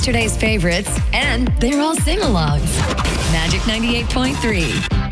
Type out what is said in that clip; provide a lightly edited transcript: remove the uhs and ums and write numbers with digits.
yesterday's favorites, and they're all sing-alongs. Magic 98.3.